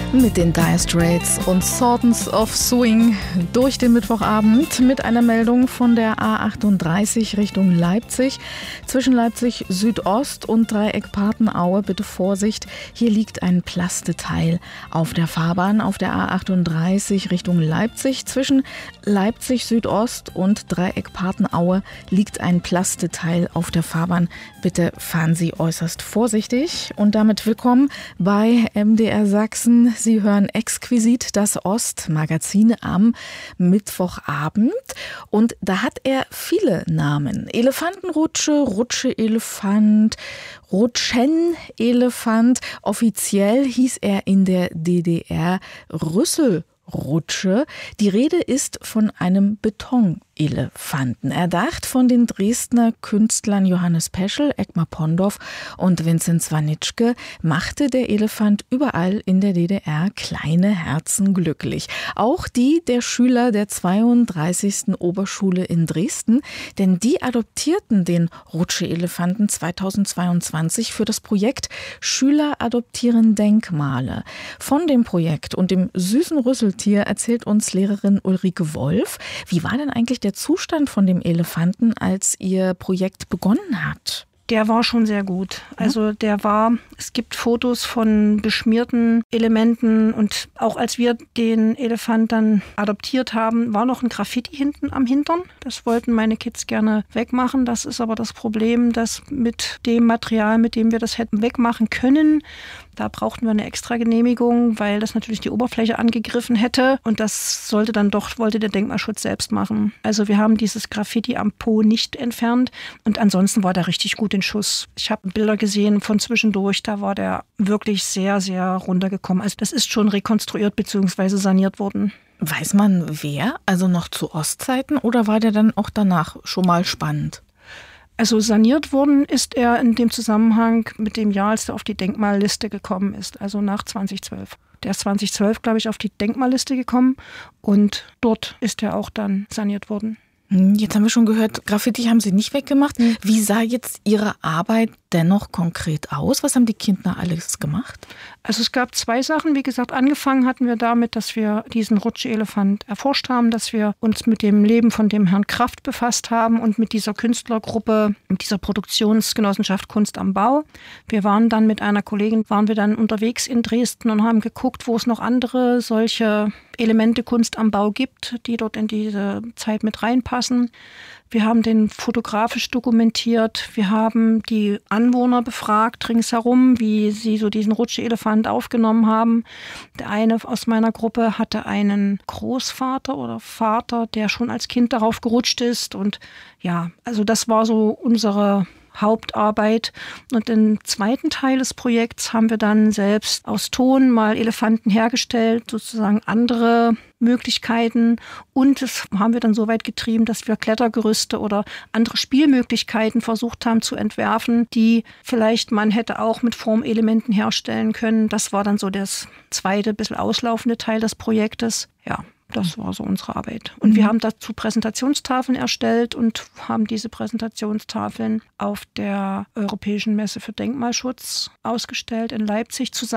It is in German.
Mit den Dire Straits und Sultans of Swing durch den Mittwochabend mit einer Meldung von der A38 Richtung Leipzig. Zwischen Leipzig Südost und Dreieck Patenaue bitte Vorsicht, hier liegt ein Plasteteil auf der Fahrbahn auf der A38 Richtung Leipzig. Zwischen Leipzig Südost und Dreieck Patenaue liegt ein Plasteteil auf der Fahrbahn. Bitte fahren Sie äußerst vorsichtig. Und damit willkommen bei MDR Sachsen. Sie hören exquisit das Ostmagazin am Mittwochabend. Und da hat er viele Namen. Elefantenrutsche, Rutscheelefant, Rutschenelefant. Offiziell hieß er in der DDR Rüsselrutsche. Die Rede ist von einem Betonelefanten. Erdacht von den Dresdner Künstlern Johannes Peschel, Eckmar Pondorf und Vinzenz Wanitschke, machte der Elefant überall in der DDR kleine Herzen glücklich. Auch die der Schüler der 32. Oberschule in Dresden, denn die adoptierten den Rutscheelefanten 2022 für das Projekt Schüler adoptieren Denkmale. Von dem Projekt und dem süßen Rüsseltier erzählt uns Lehrerin Ulrike Wolf. Wie war denn eigentlich der Zustand von dem Elefanten, als ihr Projekt begonnen hat? Der war schon sehr gut. Also es gibt Fotos von beschmierten Elementen und auch als wir den Elefant dann adoptiert haben, war noch ein Graffiti hinten am Hintern. Das wollten meine Kids gerne wegmachen. Das ist aber das Problem, dass mit dem Material, mit dem wir das hätten wegmachen können, da brauchten wir eine extra Genehmigung, weil das natürlich die Oberfläche angegriffen hätte. Und das wollte der Denkmalschutz selbst machen. Also wir haben dieses Graffiti am Po nicht entfernt. Und ansonsten war der richtig gut in Schuss. Ich habe Bilder gesehen von zwischendurch, da war der wirklich sehr, sehr runtergekommen. Also das ist schon rekonstruiert bzw. saniert worden. Weiß man wer? Also noch zu Ostzeiten oder war der dann auch danach schon mal spannend? Also saniert worden ist er in dem Zusammenhang mit dem Jahr, als er auf die Denkmalliste gekommen ist, also nach 2012. Der ist 2012, glaube ich, auf die Denkmalliste gekommen und dort ist er auch dann saniert worden. Jetzt haben wir schon gehört, Graffiti haben Sie nicht weggemacht. Wie sah jetzt Ihre Arbeit dennoch konkret aus? Was haben die Kinder alles gemacht? Also es gab zwei Sachen. Wie gesagt, angefangen hatten wir damit, dass wir diesen Rutscheelefant erforscht haben, dass wir uns mit dem Leben von dem Herrn Kraft befasst haben und mit dieser Künstlergruppe, mit dieser Produktionsgenossenschaft Kunst am Bau. Wir waren dann mit einer Kollegin, unterwegs in Dresden und haben geguckt, wo es noch andere solche Elemente Kunst am Bau gibt, die dort in diese Zeit mit reinpassen. Wir haben den fotografisch dokumentiert. Wir haben die Anwohner befragt ringsherum, wie sie so diesen Rutscheelefant aufgenommen haben. Der eine aus meiner Gruppe hatte einen Großvater oder Vater, der schon als Kind darauf gerutscht ist. Und ja, also das war so unsere Hauptarbeit. Und im zweiten Teil des Projekts haben wir dann selbst aus Ton mal Elefanten hergestellt, sozusagen andere Möglichkeiten. Und das haben wir dann so weit getrieben, dass wir Klettergerüste oder andere Spielmöglichkeiten versucht haben zu entwerfen, die vielleicht man hätte auch mit Formelementen herstellen können. Das war dann so das zweite, bisschen auslaufende Teil des Projektes. Ja. Das war so unsere Arbeit. Und wir haben dazu Präsentationstafeln erstellt und haben diese Präsentationstafeln auf der Europäischen Messe für Denkmalschutz ausgestellt in Leipzig zusammen